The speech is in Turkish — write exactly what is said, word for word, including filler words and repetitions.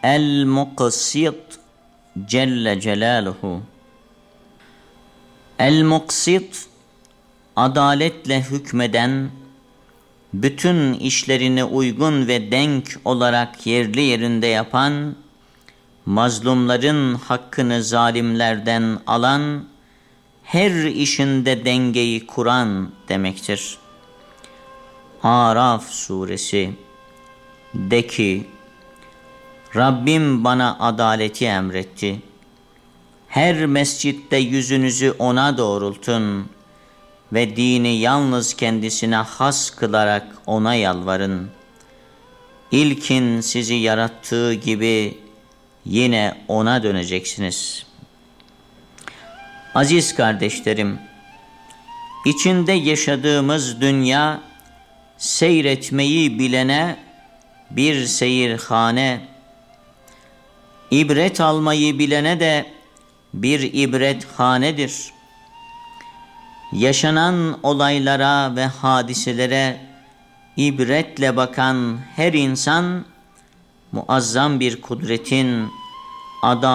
El-Muqsit Celle Celaluhu. El-Muqsit, adaletle hükmeden, bütün işlerini uygun ve denk olarak yerli yerinde yapan, mazlumların hakkını zalimlerden alan, her işinde dengeyi kuran demektir. Araf suresi. De ki, Rabbim bana adaleti emretti. Her mescitte yüzünüzü ona doğrultun ve dini yalnız kendisine has kılarak ona yalvarın. İlkin sizi yarattığı gibi yine ona döneceksiniz. Aziz kardeşlerim, içinde yaşadığımız dünya, seyretmeyi bilene bir seyirhane, ibret almayı bilene de bir ibrethanedir. Yaşanan olaylara ve hadiselere ibretle bakan her insan, muazzam bir kudretin, adalet